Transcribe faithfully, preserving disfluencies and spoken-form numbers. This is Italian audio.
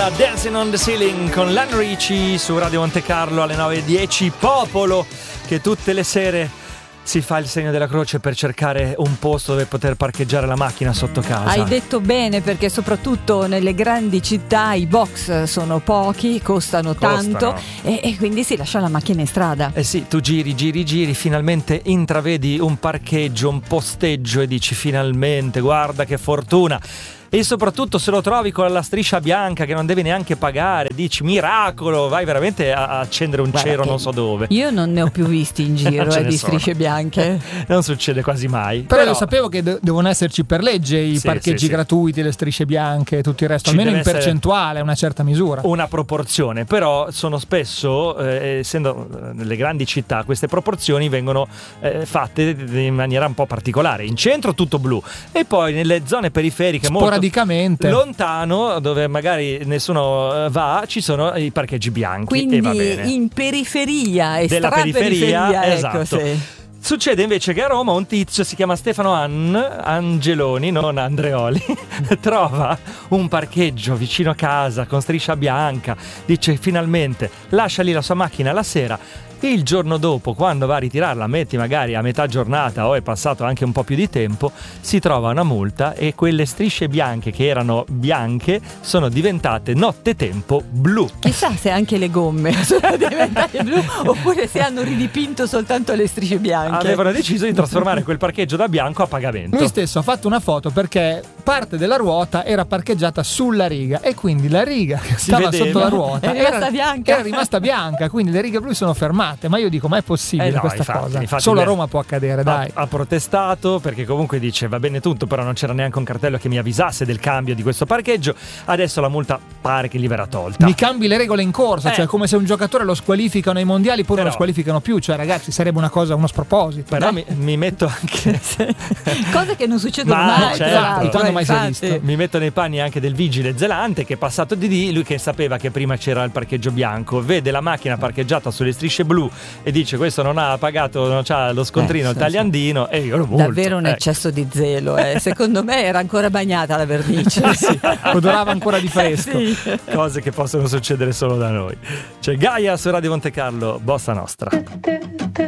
era Dancing on the Ceiling con Lionel Richie su Radio Monte Carlo alle nove e dieci. Popolo che tutte le sere si fa il segno della croce per cercare un posto dove poter parcheggiare la macchina sotto casa. Hai detto bene, perché soprattutto nelle grandi città i box sono pochi, costano, costano. tanto e, e quindi si lascia la macchina in strada. Eh sì, tu giri, giri, giri, finalmente intravedi un parcheggio, un posteggio e dici finalmente, guarda che fortuna. E soprattutto se lo trovi con la striscia bianca che non devi neanche pagare, dici miracolo, vai veramente a, a accendere un Guarda, cero non so dove. Io non ne ho più visti in giro eh, di sono. strisce bianche. Non succede quasi mai. Però, Però io sapevo che de- devono esserci per legge i sì, parcheggi sì, gratuiti, le strisce bianche e tutto il resto, Ci almeno in deve percentuale, una certa misura. Una proporzione, però sono spesso, eh, essendo nelle grandi città, queste proporzioni vengono eh, fatte in maniera un po' particolare. In centro tutto blu e poi nelle zone periferiche sporadicamente molto lontano, dove magari nessuno va, ci sono i parcheggi bianchi. Quindi e va bene. in periferia e della periferia, periferia, esatto. Ecco, sì. Succede invece che a Roma un tizio, si chiama Stefano An, Angeloni, non Andreoli, trova un parcheggio vicino a casa con striscia bianca, dice finalmente, lascia lì la sua macchina la sera. Il giorno dopo, quando va a ritirarla, metti magari a metà giornata o è passato anche un po' più di tempo, si trova una multa e quelle strisce bianche che erano bianche sono diventate nottetempo blu. Chissà se anche le gomme sono diventate blu oppure se hanno ridipinto soltanto le strisce bianche. Avevano deciso di trasformare quel parcheggio da bianco a pagamento. Lui stesso ha fatto una foto perché parte della ruota era parcheggiata sulla riga e quindi la riga che stava vedeva. sotto la ruota È rimasta era, bianca. era rimasta bianca, quindi le righe blu sono fermate. Ma io dico, ma è possibile Eh no, questa infatti, cosa? infatti Solo a beh, Roma può accadere, dai. Ha, ha protestato perché comunque dice va bene tutto, però non c'era neanche un cartello che mi avvisasse del cambio di questo parcheggio. Adesso la multa pare che gli verrà tolta. Mi cambi le regole in corsa, Eh. cioè come se un giocatore lo squalificano ai mondiali, poi non Però- lo squalificano più. Cioè, ragazzi, sarebbe una cosa, uno sproposito. Però mi, mi metto anche Cose che non succedono Ma mai, certo. tra l'altro, Quando mai si è infatti. visto? mi metto nei panni anche del vigile zelante che è passato di lì, lui che sapeva che prima c'era il parcheggio bianco, vede la macchina parcheggiata sulle strisce blu e dice questo non ha pagato, non c'ha lo scontrino, Eh, il sì, tagliandino e io lo multo. Davvero un Ecco. eccesso di zelo, eh. Secondo me era ancora bagnata la vernice. Sì, odorava ancora di fresco. Sì. Cose che possono succedere solo da noi. C'è Gaia su Radio Monte Carlo, Bossa Nostra.